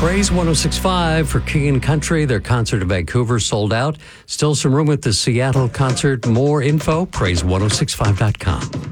Praise 106.5 for King and Country. Their concert in Vancouver sold out. Still some room at the Seattle concert. More info, praise1065.com.